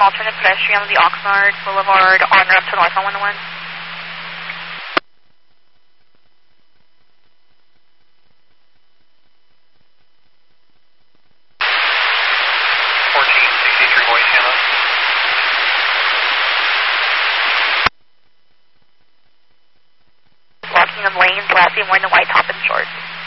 alternate pedestrian on the Oxnard Boulevard on route to north on 101. 1463 Boise, Hannah. Blocking of lanes, last one, the white top and short.